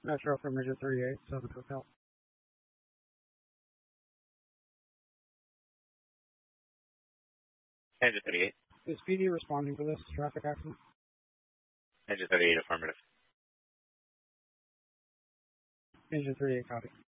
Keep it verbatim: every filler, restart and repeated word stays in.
Metro from Engine thirty-eight, Southern Hotel. Engine thirty-eight. Is P D responding to this traffic accident? Engine thirty-eight, affirmative. Engine thirty-eight, copy.